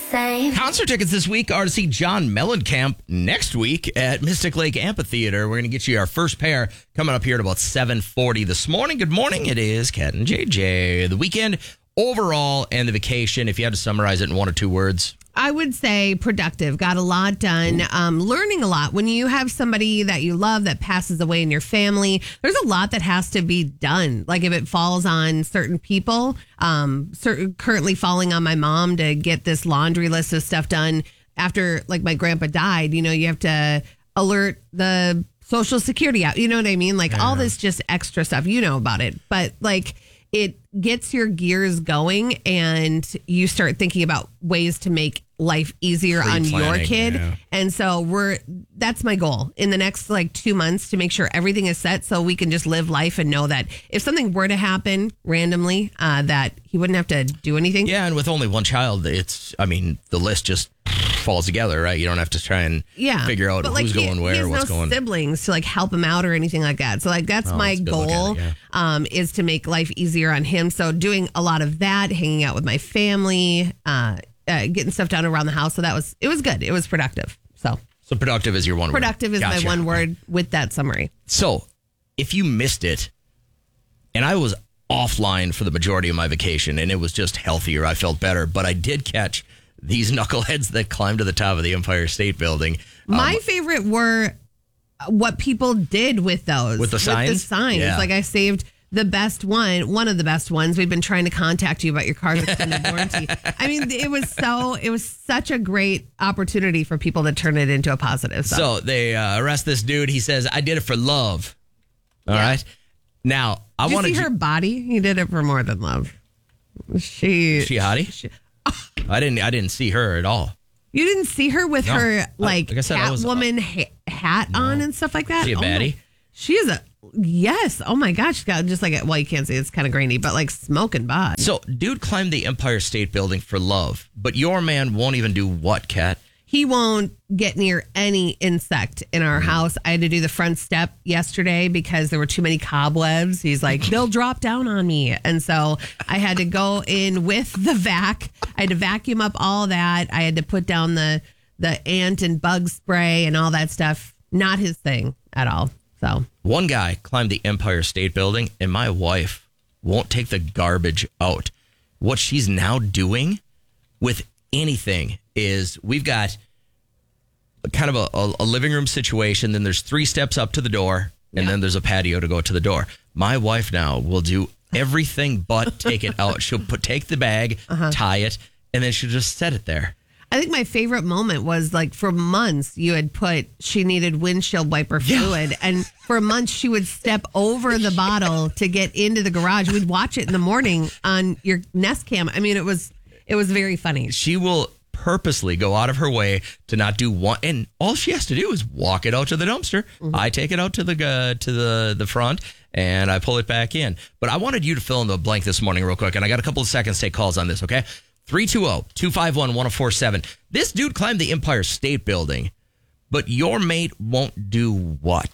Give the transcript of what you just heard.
same. Concert tickets this week are to see John Mellencamp next week at Mystic Lake Amphitheater. We're going to get you our first pair coming up here at about 7:40 this morning. Good morning. It is Kat and JJ. The weekend overall and the vacation, if you had to summarize it in one or two words. I would say productive. Got a lot done. Learning a lot. When you have somebody that you love that passes away in your family, there's a lot that has to be done. Like if it falls on certain people, currently falling on my mom to get this laundry list of stuff done after like my grandpa died. You know, you have to alert the Social Security out. You know what I mean? Like all this just extra stuff. You know about it. But like it gets your gears going and you start thinking about ways to make life easier on your kid. Yeah. And so that's my goal in the next like 2 months to make sure everything is set so we can just live life and know that if something were to happen randomly, that he wouldn't have to do anything. Yeah. And with only one child, the list just falls together, right? You don't have to try and figure out who's going where, what's going. Siblings to like help him out or anything like that. So like that's my goal, is to make life easier on him. So doing a lot of that, hanging out with my family, getting stuff done around the house. So it was good. It was productive. So productive is your one word. Productive is my one word with that summary. So if you missed it, and I was offline for the majority of my vacation and it was just healthier, I felt better, but I did catch these knuckleheads that climbed to the top of the Empire State Building. My favorite were what people did with those. With the signs? With the signs. Yeah. Like I saved the best one of the best ones. We've been trying to contact you about your car's extended warranty. I mean, it was such a great opportunity for people to turn it into a positive. So they arrest this dude. He says, I did it for love. All right. Now, Did you see her body? He did it for more than love. Is she hottie? I didn't see her at all. You didn't see her with her Catwoman hat on and stuff like that? Is she a baddie? She is yes. Oh my gosh. She's got just like, you can't see, it's kind of grainy, but like smoking bod. So dude climbed the Empire State Building for love, but your man won't even do what, Kat? He won't get near any insect in our house. I had to do the front step yesterday because there were too many cobwebs. He's like, they'll drop down on me. And so I had to go in with the vac. I had to vacuum up all that. I had to put down the ant and bug spray and all that stuff. Not his thing at all. So one guy climbed the Empire State Building and my wife won't take the garbage out. What she's now doing with anything is we've got kind of a living room situation. Then there's 3 steps up to the door and then there's a patio to go to the door. My wife now will do everything but take it out. She'll take the bag, tie it, and then she'll just set it there. I think my favorite moment was like for months you had put she needed windshield wiper fluid and for months she would step over the bottle to get into the garage. We'd watch it in the morning on your Nest Cam. I mean, it was very funny. She will purposely go out of her way to not do one, and all she has to do is walk it out to the dumpster. I take it out to the front and I pull it back in. But I wanted you to fill in the blank this morning real quick, and I got a couple of seconds to take calls on this, okay? 320-251-1047. This dude climbed the Empire State Building, but your mate won't do what?